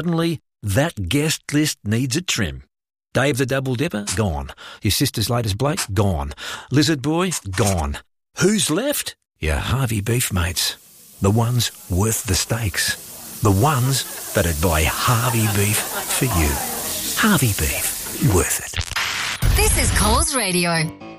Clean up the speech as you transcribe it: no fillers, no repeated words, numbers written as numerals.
Suddenly, that guest list needs a trim. Dave the Double Dipper? Gone. Your sister's latest bloke? Gone. Lizard Boy? Gone. Who's left? Your Harvey Beef mates. The ones worth the stakes. The ones that'd buy Harvey Beef for you. Harvey Beef. Worth it. This is Coles Radio.